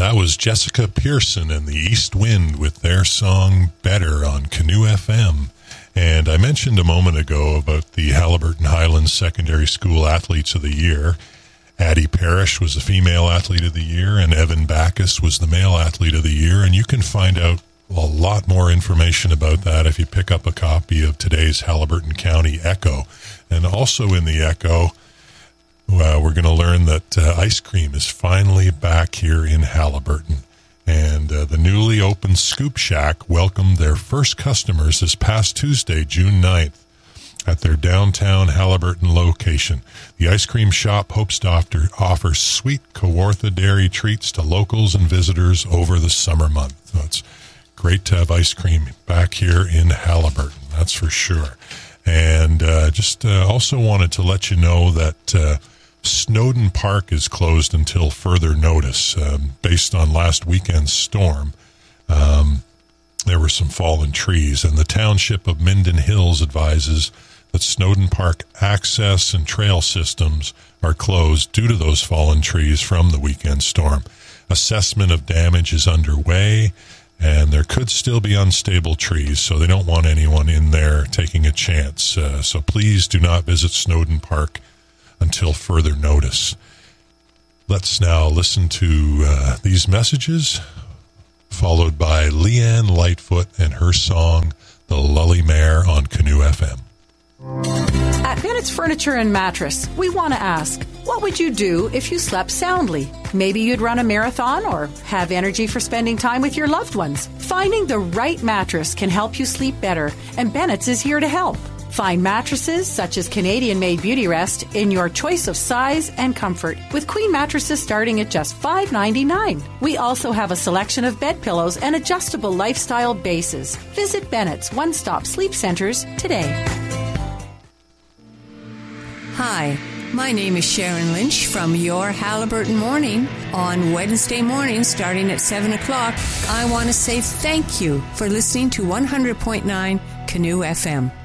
That was Jessica Pearson and the East Wind with their song Better on Canoe FM. And I mentioned a moment ago about the Haliburton Highlands Secondary School Athletes of the Year. Addie Parrish was the Female Athlete of the Year, and Evan Backus was the Male Athlete of the Year. And you can find out a lot more information about that if you pick up a copy of today's Haliburton County Echo. And also in the Echo, we're going to learn that ice cream is finally back here in Haliburton. And the newly opened Scoop Shack welcomed their first customers this past Tuesday, June 9th, at their downtown Haliburton location. The ice cream shop hopes to offer sweet Kawartha dairy treats to locals and visitors over the summer month. So it's great to have ice cream back here in Haliburton, that's for sure. And just also wanted to let you know that Snowden Park is closed until further notice. Based on last weekend's storm, there were some fallen trees, and the township of Minden Hills advises that Snowden Park access and trail systems are closed due to those fallen trees from the weekend storm. Assessment of damage is underway, and there could still be unstable trees, so they don't want anyone in there taking a chance. So please do not visit Snowden Park until further notice. Let's now listen to these messages, followed by Leanne Lightfoot and her song, The Lully Mare on Canoe FM. At Bennett's Furniture and Mattress, we want to ask, what would you do if you slept soundly? Maybe you'd run a marathon or have energy for spending time with your loved ones. Finding the right mattress can help you sleep better, and Bennett's is here to help. Find mattresses such as Canadian-made Beauty Rest in your choice of size and comfort, with queen mattresses starting at just $5.99. We also have a selection of bed pillows and adjustable lifestyle bases. Visit Bennett's One-Stop Sleep Centers today. Hi, my name is Sharon Lynch from Your Haliburton Morning. On Wednesday morning, starting at 7 o'clock, I want to say thank you for listening to 100.9 Canoe FM.